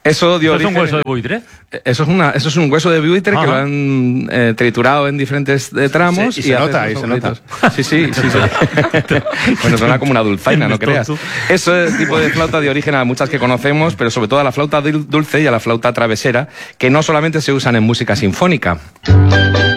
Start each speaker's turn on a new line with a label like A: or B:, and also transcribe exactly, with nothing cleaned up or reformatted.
A: Eso dio
B: ¿Eso es
A: origen...
B: un hueso de buitre?
A: Eso es, una, eso es un hueso de buitre
B: Ajá.
A: que lo han eh, triturado en diferentes eh, tramos.
C: Sí, y
A: y
C: se
A: hace
C: nota,
A: esos
C: y se nota.
A: agujeritos. Sí, sí, sí. sí. Bueno, suena como una dulzaina, no creas. Ese tipo de flauta dio origen a muchas que conocemos, pero sobre todo a la flauta dulce y a la flauta travesera, que no solamente se usan en música sinfónica.